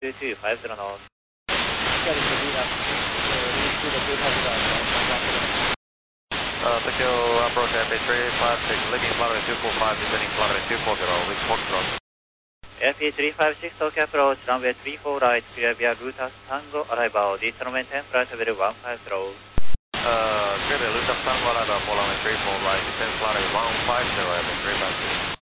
2250 knots. Tokyo approach FA356, leading flight 245, descending flight 240 with Foxtrot. FA356, Tokyo approach, runway 34 right, clear via Lutas Tango, arrival, instrument 10, flight level 15 throw. Clear via Lutas Tango, arrival, runway 34 right, descend flight 150, FA356.